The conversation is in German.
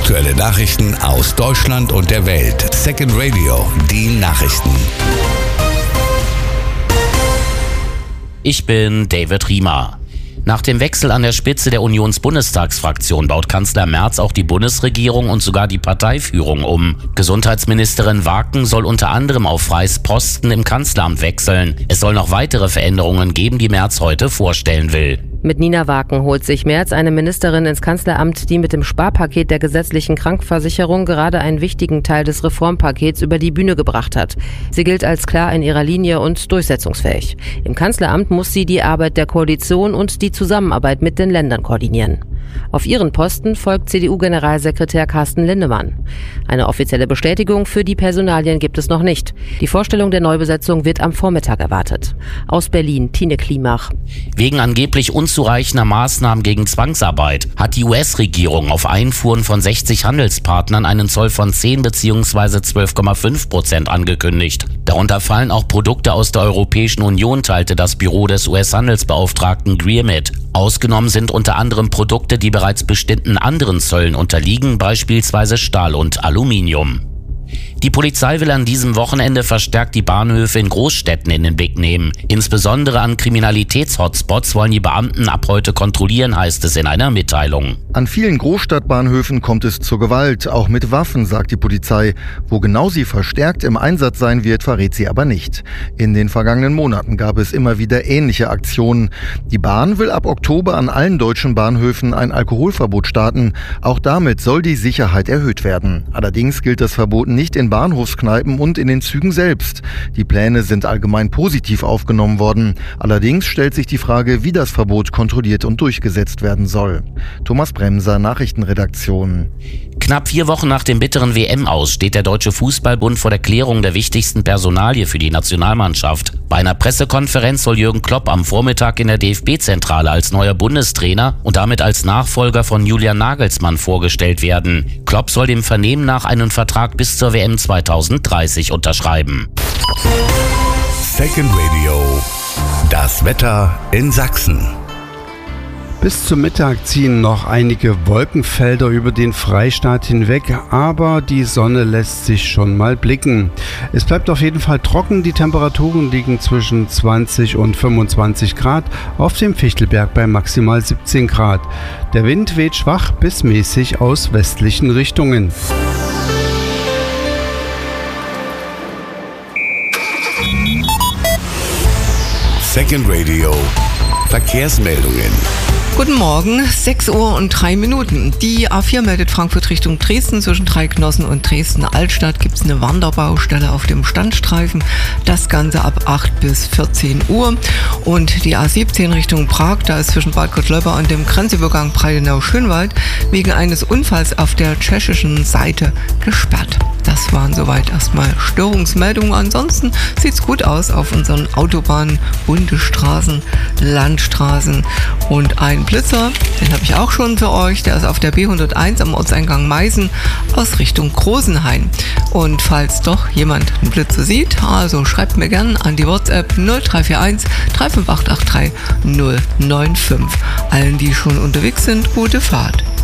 Aktuelle Nachrichten aus Deutschland und der Welt. Second Radio, die Nachrichten. Ich bin David Riemer. Nach dem Wechsel an der Spitze der Unionsbundestagsfraktion baut Kanzler Merz auch die Bundesregierung und sogar die Parteiführung um. Gesundheitsministerin Waken soll unter anderem auf Freys Posten im Kanzleramt wechseln. Es soll noch weitere Veränderungen geben, die Merz heute vorstellen will. Mit Nina Waken holt sich Merz eine Ministerin ins Kanzleramt, die mit dem Sparpaket der gesetzlichen Krankenversicherung gerade einen wichtigen Teil des Reformpakets über die Bühne gebracht hat. Sie gilt als klar in ihrer Linie und durchsetzungsfähig. Im Kanzleramt muss sie die Arbeit der Koalition und die Zusammenarbeit mit den Ländern koordinieren. Auf ihren Posten folgt CDU-Generalsekretär Carsten Lindemann. Eine offizielle Bestätigung für die Personalien gibt es noch nicht. Die Vorstellung der Neubesetzung wird am Vormittag erwartet. Aus Berlin, Tine Klimach. Wegen angeblich unzureichender Maßnahmen gegen Zwangsarbeit hat die US-Regierung auf Einfuhren von 60 Handelspartnern einen Zoll von 10 bzw. 12,5% angekündigt. Darunter fallen auch Produkte aus der Europäischen Union, teilte das Büro des US-Handelsbeauftragten Greer mit. Ausgenommen sind unter anderem Produkte, die bereits bestimmten anderen Zöllen unterliegen, beispielsweise Stahl und Aluminium. Die Polizei will an diesem Wochenende verstärkt die Bahnhöfe in Großstädten in den Blick nehmen. Insbesondere an Kriminalitätshotspots wollen die Beamten ab heute kontrollieren, heißt es in einer Mitteilung. An vielen Großstadtbahnhöfen kommt es zur Gewalt, auch mit Waffen, sagt die Polizei. Wo genau sie verstärkt im Einsatz sein wird, verrät sie aber nicht. In den vergangenen Monaten gab es immer wieder ähnliche Aktionen. Die Bahn will ab Oktober an allen deutschen Bahnhöfen ein Alkoholverbot starten. Auch damit soll die Sicherheit erhöht werden. Allerdings gilt das Verbot nicht in Bahnhofskneipen und in den Zügen selbst. Die Pläne sind allgemein positiv aufgenommen worden. Allerdings stellt sich die Frage, wie das Verbot kontrolliert und durchgesetzt werden soll. Thomas Bremser, Nachrichtenredaktion. Knapp 4 Wochen nach dem bitteren WM-Aus steht der Deutsche Fußballbund vor der Klärung der wichtigsten Personalie für die Nationalmannschaft. Bei einer Pressekonferenz soll Jürgen Klopp am Vormittag in der DFB-Zentrale als neuer Bundestrainer und damit als Nachfolger von Julian Nagelsmann vorgestellt werden. Klopp soll dem Vernehmen nach einen Vertrag bis zur WM 2030 unterschreiben. Second Radio, das Wetter in Sachsen. Bis zum Mittag ziehen noch einige Wolkenfelder über den Freistaat hinweg, aber die Sonne lässt sich schon mal blicken. Es bleibt auf jeden Fall trocken, die Temperaturen liegen zwischen 20 und 25 Grad, auf dem Fichtelberg bei maximal 17 Grad. Der Wind weht schwach bis mäßig aus westlichen Richtungen. Second Radio, Verkehrsmeldungen. Guten Morgen, 6 Uhr und 3 Minuten. Die A4 meldet Frankfurt Richtung Dresden. Zwischen Dreiknossen und Dresden-Altstadt gibt es eine Wanderbaustelle auf dem Standstreifen. Das Ganze ab 8 bis 14 Uhr. Und die A17 Richtung Prag, da ist zwischen Bad Gottlöbber und dem Grenzübergang Breitenau-Schönwald wegen eines Unfalls auf der tschechischen Seite gesperrt. Das waren soweit erstmal Störungsmeldungen. Ansonsten sieht's gut aus auf unseren Autobahnen, Bundesstraßen, Landstraßen und ein Blitzer, den habe ich auch schon für euch. Der ist auf der B101 am Ortseingang Meißen aus Richtung Großenhain. Und falls doch jemand einen Blitzer sieht, also schreibt mir gerne an die WhatsApp 0341 35883 095. Allen, die schon unterwegs sind, gute Fahrt.